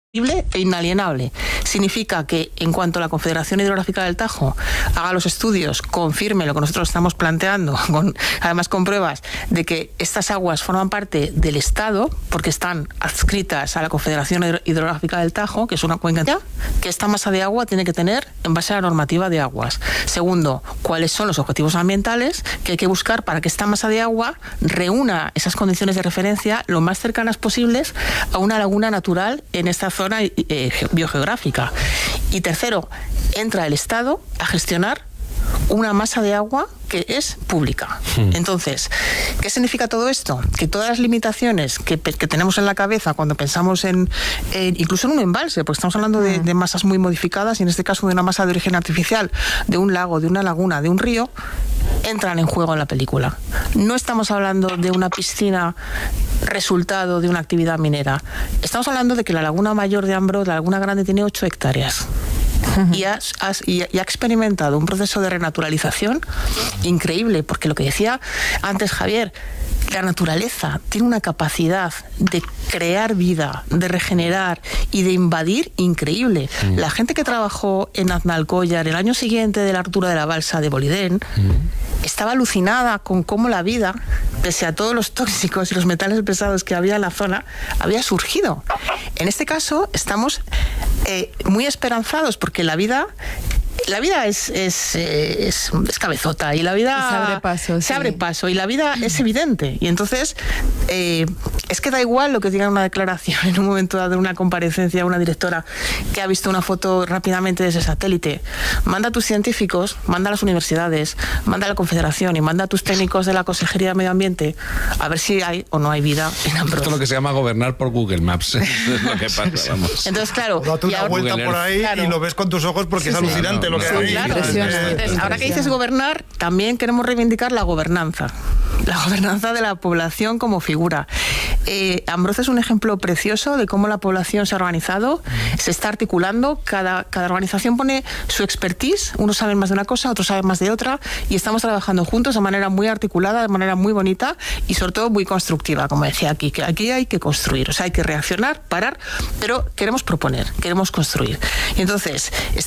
e inalienable. Significa que en cuanto la Confederación Hidrográfica del Tajo haga los estudios, confirme lo que nosotros estamos planteando, además con pruebas de que estas aguas forman parte del Estado, porque están adscritas a la Confederación Hidrográfica del Tajo, que es una cuenca que esta masa de agua tiene que tener en base a la normativa de aguas. Segundo, cuáles son los objetivos ambientales que hay que buscar para que esta masa de agua reúna esas condiciones de referencia lo más cercanas posibles a una laguna natural en esta zona biogeográfica. Y tercero, entra el Estado a gestionar una masa de agua que es pública. Entonces, ¿qué significa todo esto? Que todas las limitaciones que tenemos en la cabeza cuando pensamos en incluso en un embalse, porque estamos hablando de masas muy modificadas, y en este caso de una masa de origen artificial, de un lago, de una laguna, de un río, entran en juego en la película. No estamos hablando de una piscina resultado de una actividad minera. Estamos hablando de que la laguna mayor de Ambrós, la laguna grande, tiene 8 hectáreas. Y ha experimentado un proceso de renaturalización increíble, porque lo que decía antes Javier, la naturaleza tiene una capacidad de crear vida, de regenerar y de invadir increíble. La gente que trabajó en Aznalcóllar el año siguiente de la ruptura de la balsa de Bolidén estaba alucinada con cómo la vida, pese a todos los tóxicos y los metales pesados que había en la zona, había surgido. En este caso estamos muy esperanzados, porque la vida es cabezota, y la vida se abre paso y la vida es evidente, y entonces es que da igual lo que diga una declaración en un momento dado, una comparecencia, una directora que ha visto una foto rápidamente desde satélite. Manda a tus científicos, manda a las universidades, manda a la Confederación y manda a tus técnicos de la Consejería de Medio Ambiente a ver si hay o no hay vida en Ambrós. Esto es lo que se llama gobernar por Google Maps. Es lo que pasa, vamos. Entonces, claro, date una vuelta por ahí, claro, y lo ves con tus ojos, porque es alucinante lo que hay. Claro. Entonces, ahora que dices gobernar, también queremos reivindicar la gobernanza de la población como figura. Ambrós es un ejemplo precioso de cómo la población se ha organizado, se está articulando, cada organización pone su expertise, unos saben más de una cosa, otros saben más de otra, y estamos trabajando juntos de manera muy articulada, de manera muy bonita y sobre todo muy constructiva, como decía aquí, que aquí hay que construir, o sea, hay que reaccionar, parar, pero queremos proponer, queremos construir. Y entonces